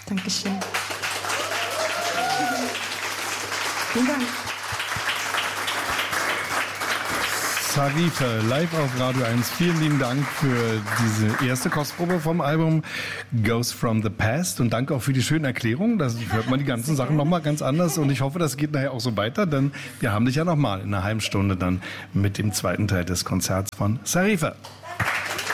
Dankeschön. Vielen Dank. Sarife, live auf Radio 1. Vielen lieben Dank für diese erste Kostprobe vom Album Ghost from the Past und danke auch für die schönen Erklärungen. Da hört man die ganzen Sachen nochmal ganz anders und ich hoffe, das geht nachher auch so weiter, denn wir haben dich ja nochmal in einer halben Stunde dann mit dem zweiten Teil des Konzerts von Sarife.